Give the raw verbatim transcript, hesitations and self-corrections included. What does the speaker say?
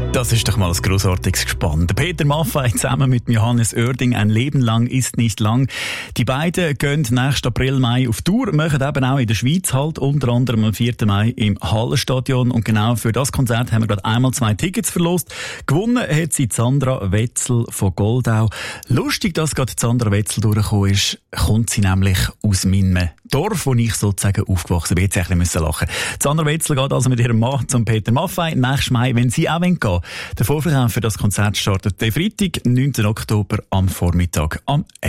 Das ist doch mal ein grossartiges Gespann. Der Peter Maffay zusammen mit Johannes Oerding, «Ein Leben lang ist nicht lang». Die beiden gehen nächsten April, Mai auf Tour, machen eben auch in der Schweiz halt, unter anderem am vierten Mai im Hallenstadion. Und genau für das Konzert haben wir gerade einmal zwei Tickets verlost. Gewonnen hat sie Sandra Wetzel von Goldau. Lustig, dass gerade Sandra Wetzel durchgekommen ist, kommt sie nämlich aus meinem Dorf, wo ich sozusagen aufgewachsen bin. Jetzt ein bisschen lachen. Sandra Wetzel geht also mit ihrem Mann zum Peter Maffay nächsten Mai, wenn sie auch gehen wollen. Der Vorverkauf für das Konzert startet den Freitag, neunten Oktober am Vormittag am